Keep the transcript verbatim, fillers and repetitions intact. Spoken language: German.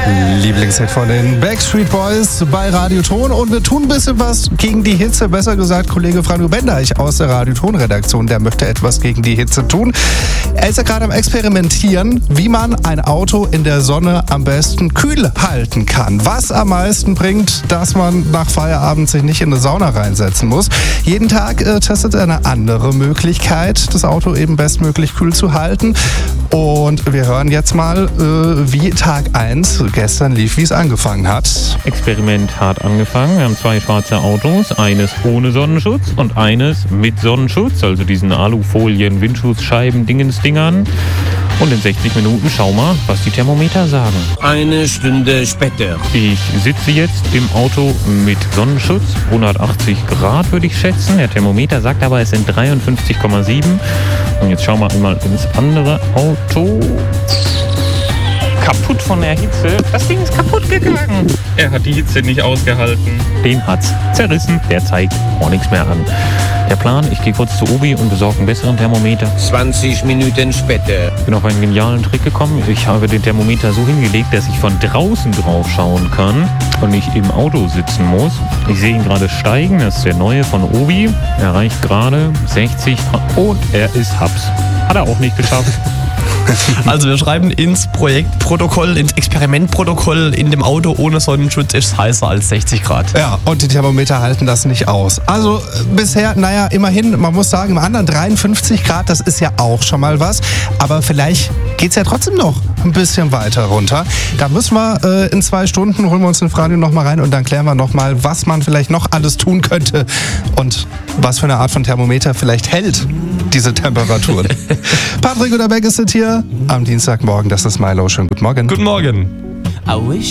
Lieblingshit von den Backstreet Boys bei Radioton, und wir tun ein bisschen was gegen die Hitze. Besser gesagt, Kollege Franjo Bendeich aus der Radioton-Redaktion, der möchte etwas gegen die Hitze tun. Er ist ja gerade am Experimentieren, wie man ein Auto in der Sonne am besten kühl halten kann. Was am meisten bringt, dass man nach Feierabend sich nicht in eine Sauna reinsetzen muss. Jeden Tag äh, testet er eine andere Möglichkeit, das Auto eben bestmöglich kühl zu halten. Und wir hören jetzt mal, äh, wie Tag eins gestern lief, wie es angefangen hat. Experiment hart angefangen. Wir haben zwei schwarze Autos, eines ohne Sonnenschutz und eines mit Sonnenschutz, also diesen Alufolien, Windschutzscheiben, Dingens-Dingern. Und in sechzig Minuten schau mal, was die Thermometer sagen. Eine Stunde später. Ich sitze jetzt im Auto mit Sonnenschutz, hundertachtzig Grad würde ich schätzen. Der Thermometer sagt aber, es sind dreiundfünfzig Komma sieben. Und jetzt schauen wir einmal ins andere Auto. Kaputt von der Hitze. Das Ding ist kaputt gegangen. Er hat die Hitze nicht ausgehalten. Den hat's zerrissen. Der zeigt auch nichts mehr an. Der Plan, ich gehe kurz zu Obi und besorge einen besseren Thermometer. zwanzig Minuten später. Ich bin auf einen genialen Trick gekommen. Ich habe den Thermometer so hingelegt, dass ich von draußen drauf schauen kann und nicht im Auto sitzen muss. Ich sehe ihn gerade steigen. Das ist der neue von Obi. Er erreicht gerade sechzig und er ist Haps. Hat er auch nicht geschafft. Also wir schreiben ins Projektprotokoll, ins Experimentprotokoll, in dem Auto ohne Sonnenschutz ist es heißer als sechzig Grad. Ja, und die Thermometer halten das nicht aus. Also äh, bisher, naja, immerhin, man muss sagen, im anderen dreiundfünfzig Grad, das ist ja auch schon mal was. Aber vielleicht geht es ja trotzdem noch ein bisschen weiter runter. Da müssen wir äh, in zwei Stunden, holen wir uns den Franjo noch mal rein und dann klären wir noch mal, was man vielleicht noch alles tun könnte und was für eine Art von Thermometer vielleicht hält diese Temperaturen. Patrick Oderbeck ist hier am Dienstagmorgen. Das ist Milo. Schönen guten Morgen. Guten Morgen. I wish